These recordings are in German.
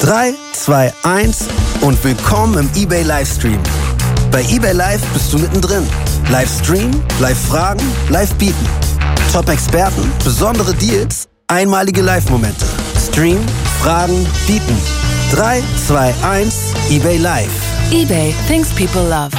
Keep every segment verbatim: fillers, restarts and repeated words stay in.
drei, zwei, eins und willkommen im eBay Livestream. Bei eBay Live bist du mittendrin. Live streamen, live fragen, live bieten. Top-Experten, besondere Deals, einmalige Live-Momente. Stream, fragen, bieten. drei, zwei, eins, eBay Live. eBay, things people love.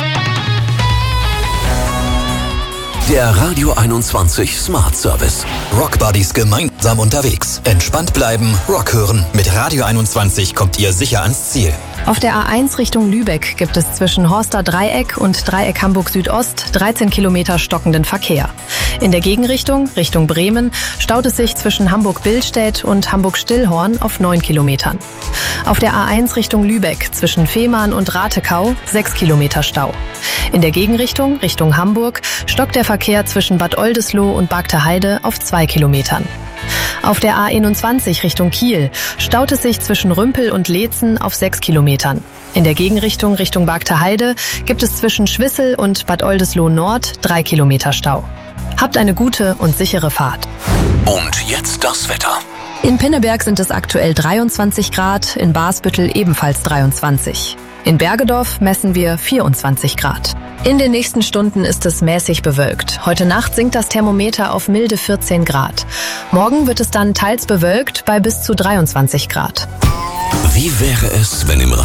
Der Radio einundzwanzig Smart Service. Rock Buddies gemeinsam unterwegs. Entspannt bleiben, Rock hören. Mit Radio einundzwanzig kommt ihr sicher ans Ziel. Auf der A eins Richtung Lübeck gibt es zwischen Horster Dreieck und Dreieck Hamburg Südost dreizehn Kilometer stockenden Verkehr. In der Gegenrichtung, Richtung Bremen, staut es sich zwischen Hamburg-Billstedt und Hamburg-Stillhorn auf neun Kilometern. Auf der A eins Richtung Lübeck zwischen Fehmarn und Ratekau sechs Kilometer Stau. In der Gegenrichtung, Richtung Hamburg, stockt der Verkehr zwischen Bad Oldesloe und Bagterheide auf zwei Kilometern. Auf der A einundzwanzig Richtung Kiel staut es sich zwischen Rümpel und Leetzen auf sechs Kilometern. In der Gegenrichtung Richtung Bagterheide gibt es zwischen Schwissel und Bad Oldesloe Nord drei Kilometer Stau. Habt eine gute und sichere Fahrt. Und jetzt das Wetter. In Pinneberg sind es aktuell dreiundzwanzig Grad, in Basbüttel ebenfalls dreiundzwanzig. In Bergedorf messen wir vierundzwanzig Grad. In den nächsten Stunden ist es mäßig bewölkt. Heute Nacht sinkt das Thermometer auf milde vierzehn Grad. Morgen wird es dann teils bewölkt bei bis zu dreiundzwanzig Grad. Wie wäre es, wenn im